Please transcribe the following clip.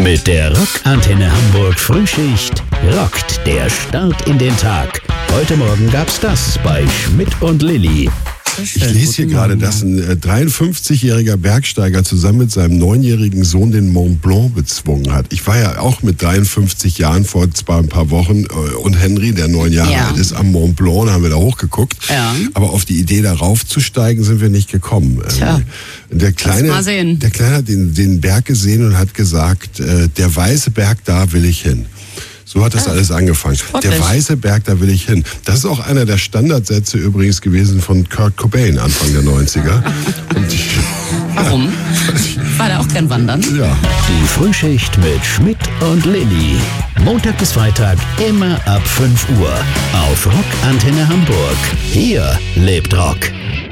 Mit der Rockantenne Hamburg Frühschicht rockt der Start in den Tag. Heute Morgen gab's das bei Schmidt und Lilli. Ich lese hier gerade, dass ein 53-jähriger Bergsteiger zusammen mit seinem 9-jährigen Sohn den Mont Blanc bezwungen hat. Ich war ja auch mit 53 Jahren vor ein paar Wochen und Henry, der 9 Jahre alt ist, am Mont Blanc, da haben wir da hochgeguckt. Ja. Aber auf die Idee, da raufzusteigen, sind wir nicht gekommen. Tja. Der Kleine hat den Berg gesehen und hat gesagt, der weiße Berg, da will ich hin. So hat das alles angefangen. Sportlich. Der weiße Berg, da will ich hin. Das ist auch einer der Standardsätze übrigens gewesen von Kurt Cobain Anfang der 90er. Warum? War der auch gern wandern? Ja. Die Frühschicht mit Schmidt und Lilli. Montag bis Freitag immer ab 5 Uhr. Auf Rockantenne Hamburg. Hier lebt Rock.